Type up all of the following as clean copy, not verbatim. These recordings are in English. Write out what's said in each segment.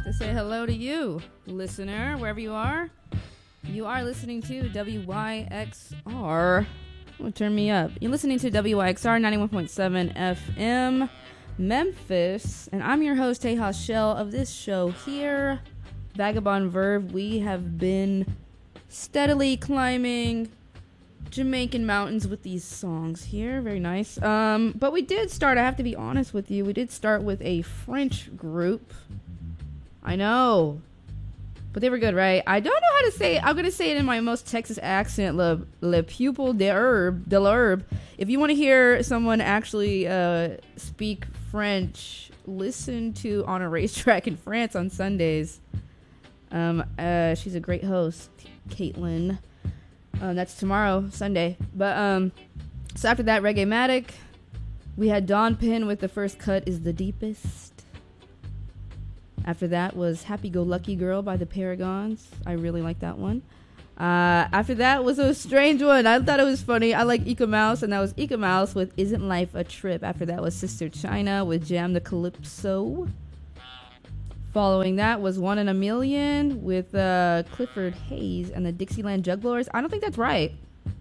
to say hello to you, listener, wherever you are. You are listening to WYXR. Oh, turn me up. You're listening to WYXR 91.7 FM, Memphis, and I'm your host, Tejas Shell, of this show here, Vagabond Verve. We have been steadily climbing Jamaican mountains with these songs here. Very nice. But we did start, I have to be honest with you, we did start with a French group. I know. But they were good, right? I don't know how to say it. I'm going to say it in my most Texas accent, Le Pupil de l'Herbe. If you want to hear someone actually speak French, listen to On a Racetrack in France on Sundays. She's a great host, Caitlin. That's tomorrow, Sunday. But so after that, Reggae-matic. We had Dawn Penn with The First Cut is the Deepest. After that was Happy Go Lucky Girl by the Paragons. I really like that one. After that was a strange one. I thought it was funny. I like Ika Mouse, and that was Ika Mouse with Isn't Life a Trip. After that was Sister China with Jam the Calypso. Following that was One in a Million with Clifford Hayes and the Dixieland Jugblowers. I don't think that's right.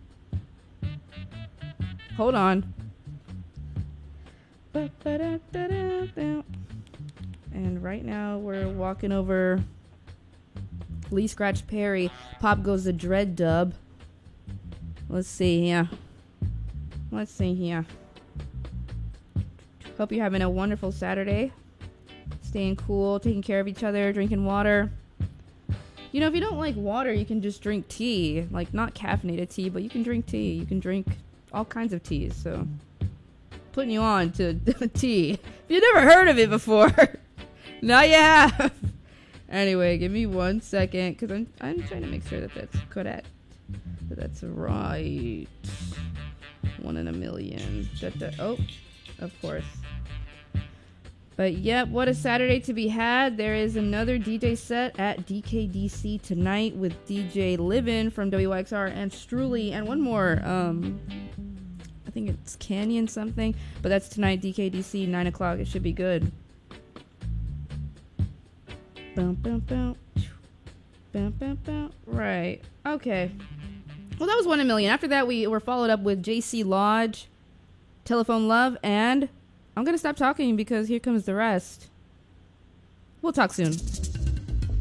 Hold on. And right now we're walking over Lee Scratch Perry. Pop Goes the Dread dub. Let's see here. Hope you're having a wonderful Saturday. Staying cool, taking care of each other, drinking water. You know, if you don't like water, you can just drink tea. Like, not caffeinated tea, but you can drink tea. You can drink all kinds of teas. So, putting you on to tea. If you've never heard of it before, now you have. Anyway, give me 1 second, because I'm trying to make sure that that's correct. That's right. One in a million. Oh, of course. But yep, what a Saturday to be had. There is another DJ set at DKDC tonight with DJ Livin from WYXR and Struli, and one more. I think it's Canyon something, but that's tonight, DKDC, 9 o'clock. It should be good. Right. Okay. Well, that was 1 in a million. After that, we were followed up with JC Lodge, Telephone Love, and I'm going to stop talking because here comes the rest. We'll talk soon.